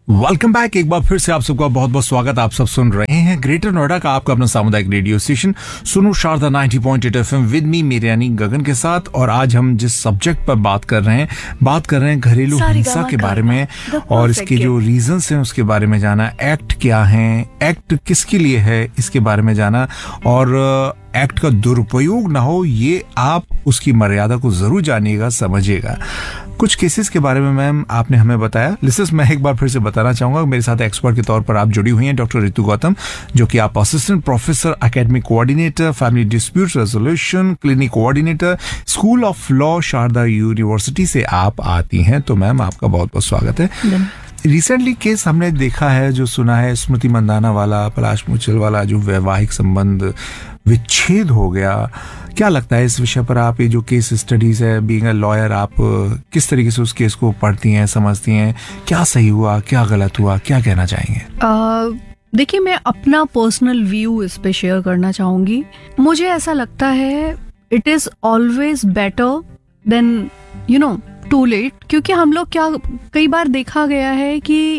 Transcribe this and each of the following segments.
Welcome back. एक बार फिर से आप सबका बहुत बहुत स्वागत। आप सब सुन रहे हैं ग्रेटर नोएडा का आपका अपना सामुदायिक रेडियो स्टेशन सुनो शारदा 90.8 FM विद मी मेरे यानी गगन के साथ। और आज हम जिस सब्जेक्ट पर बात कर रहे हैं घरेलू हिंसा के बारे में और इसके जो रीजंस हैं उसके बारे में जाना, एक्ट क्या है, एक्ट किसके लिए है इसके बारे में जाना, और एक्ट का दुरुपयोग ना हो ये आप उसकी मर्यादा को जरूर जानिएगा, समझिएगा। कुछ केसेस के बारे में मैम आपने हमें बताया। लिसनर्स, मैं एक बार फिर से बताना चाहूंगा, मेरे साथ एक्सपर्ट के तौर पर आप जुड़ी हुई हैं डॉक्टर रितु गौतम, जो कि आप assistant professor, academic coordinator, family dispute resolution, clinic coordinator, school of law, Sharda university से आप आती हैं। तो मैम आपका बहुत बहुत स्वागत है। रिसेंटली केस हमने देखा है, जो सुना है, स्मृति मंदाना वाला, पलाश मुचल वाला, जो वैवाहिक संबंध विच्छेद हो गया। क्या लगता है इस विषय पर? आप ये जो केस स्टडीज है, बीइंग अ लॉयर, आप किस तरीके से उस केस को पढ़ती हैं, समझती हैं? क्या सही हुआ, क्या गलत हुआ, क्या कहना चाहेंगे? देखिए, मैं अपना पर्सनल व्यू इस पे शेयर करना चाहूंगी। मुझे ऐसा लगता है it is always better than to late, क्योंकि हम लोग क्या कई बार देखा गया है कि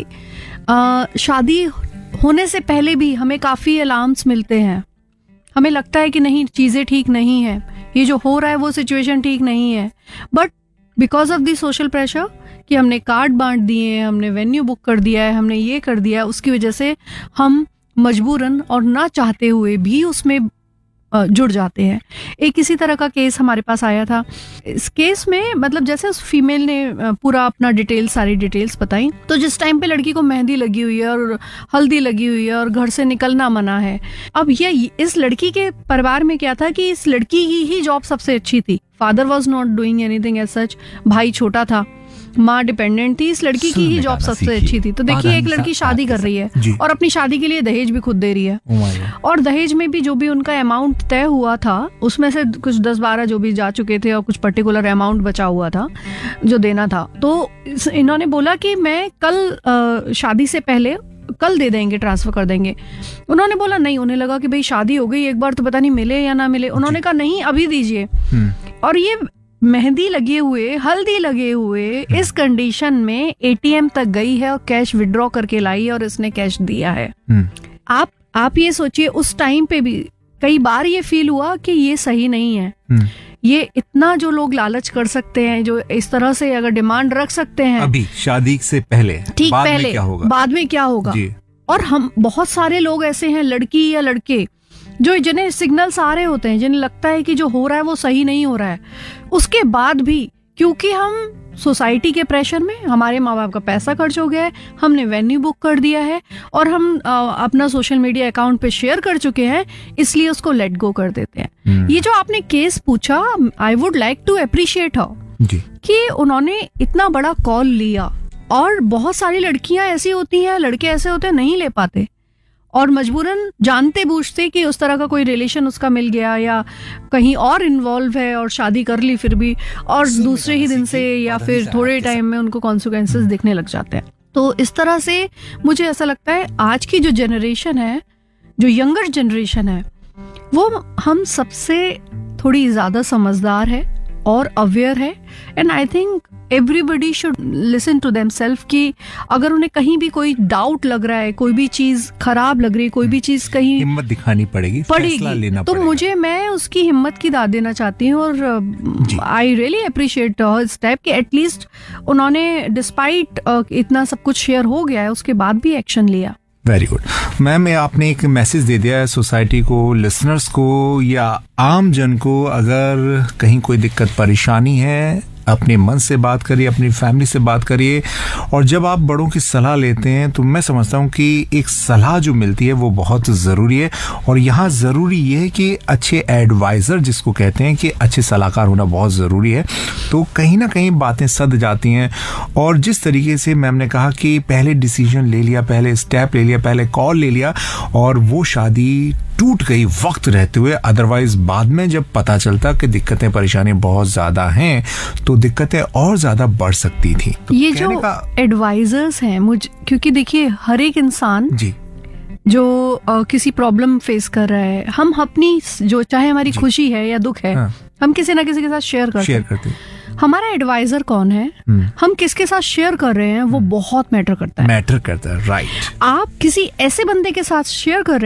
शादी होने से पहले भी हमें काफी अलार्म्स मिलते हैं। हमें लगता है कि नहीं, चीजें ठीक नहीं है, ये जो हो रहा है वो सिचुएशन ठीक नहीं है, but because of the social pressure कि हमने कार्ड बांट दिए, हमने वेन्यू बुक कर दिया है, हमने ये कर दिया है, उसकी वजह से हम मजबूरन और ना चाहते हुए भी उसमें जुड़ जाते हैं। एक इसी तरह का केस हमारे पास आया था। इस केस में मतलब जैसे उस फीमेल ने पूरा अपना सारी डिटेल्स बताई, तो जिस टाइम पे लड़की को मेहंदी लगी हुई है और हल्दी लगी हुई है और घर से निकलना मना है, अब ये इस लड़की के परिवार में क्या था कि इस लड़की की ही जॉब सबसे अच्छी थी। Father was not doing anything as such, भाई छोटा था, माँ डिपेंडेंट थी, इस लड़की की ही जॉब सबसे अच्छी थी। तो देखिए, एक लड़की शादी कर रही है और अपनी शादी के लिए दहेज भी खुद दे रही है, और दहेज में भी जो भी उनका अमाउंट तय हुआ था उसमें से कुछ 10-12 जो भी जा चुके थे और कुछ पर्टिकुलर अमाउंट बचा हुआ था जो देना था। तो इन्होंने बोला कि मैं कल शादी से पहले कल दे देंगे, ट्रांसफर कर देंगे। उन्होंने बोला नहीं, उन्हें लगा कि भाई शादी हो गई एक बार, तो पता नहीं मिले या ना मिले। उन्होंने कहा नहीं, अभी दीजिए। और ये मेहंदी लगे हुए, हल्दी लगे हुए, इस कंडीशन में एटीएम तक गई है और कैश विड्रॉ करके लाई और इसने कैश दिया है। आप ये सोचिए, उस टाइम पे भी कई बार ये फील हुआ कि ये सही नहीं है। ये इतना जो लोग लालच कर सकते हैं, जो इस तरह से अगर डिमांड रख सकते हैं अभी शादी से पहले, ठीक, बाद पहले में क्या होगा, बाद में क्या होगा। और हम बहुत सारे लोग ऐसे हैं, लड़की या लड़के, जो जिन्हें सिग्नल्स आ रहे होते हैं, जिन्हें लगता है कि जो हो रहा है वो सही नहीं हो रहा है, उसके बाद भी क्योंकि हम सोसाइटी के प्रेशर में, हमारे माँ बाप का पैसा खर्च हो गया है, हमने वेन्यू बुक कर दिया है और हम अपना सोशल मीडिया अकाउंट पे शेयर कर चुके हैं, इसलिए उसको लेट गो कर देते हैं। ये जो आपने केस पूछा, I would like to appreciate हर कि उन्होंने इतना बड़ा कॉल लिया। और बहुत सारी लड़कियां ऐसी होती हैं, लड़के ऐसे होते हैं, नहीं ले पाते और मजबूरन जानते बूझते कि उस तरह का कोई रिलेशन उसका मिल गया या कहीं और इन्वॉल्व है और शादी कर ली फिर भी, और दूसरे ही दिन से या फिर थोड़े टाइम में उनको कॉन्सिक्वेंसेस दिखने लग जाते हैं। तो इस तरह से मुझे ऐसा लगता है आज की जो जनरेशन है, जो यंगर जनरेशन है, वो हम सबसे थोड़ी ज्यादा समझदार है और अवेयर है। And I think everybody should listen to themselves कि अगर उन्हें कहीं भी कोई डाउट लग रहा है, कोई भी चीज खराब लग रही है, कोई भी चीज कहीं हिम्मत दिखानी पड़ेगी, फैसला लेना तो पड़ेगा। मैं उसकी हिम्मत की दाद देना चाहती हूँ। और आई रियली अप्रिशिएट इस टाइप कि एटलीस्ट उन्होंने डिस्पाइट इतना सब कुछ शेयर हो गया है, उसके बाद भी एक्शन लिया। वेरी गुड मैम, आपने एक मैसेज दे दिया है सोसाइटी को, लिसनर्स को या आम जन को। अगर कहीं कोई दिक्कत परेशानी है, अपने मन से बात करिए, अपनी फैमिली से बात करिए। और जब आप बड़ों की सलाह लेते हैं तो मैं समझता हूँ कि एक सलाह जो मिलती है वो बहुत ज़रूरी है। और यहाँ ज़रूरी ये है कि अच्छे एडवाइज़र, जिसको कहते हैं कि अच्छे सलाहकार होना बहुत ज़रूरी है। तो कहीं ना कहीं बातें सध जाती हैं। और जिस तरीके से मैम ने कहा कि पहले डिसीजन ले लिया, पहले स्टेप ले लिया, पहले कॉल ले लिया और वो शादी टूट गई वक्त रहते हुए। अदरवाइज बाद में जब पता चलता कि दिक्कतें परेशानियां बहुत ज्यादा हैं तो दिक्कतें और ज्यादा बढ़ सकती थी। तो ये जो एडवाइजर्स हैं, क्योंकि देखिए हर एक इंसान जी जो किसी प्रॉब्लम फेस कर रहा है, हम अपनी जो चाहे हमारी खुशी है या दुख है, हम किसी ना किसी के साथ शेयर करते हैं। हमारा एडवाइजर कौन है, हम किसके साथ शेयर कर रहे हैं, वो बहुत मैटर करता है। मैटर करता है, राइट। आप किसी ऐसे बंदे के साथ शेयर कर रहे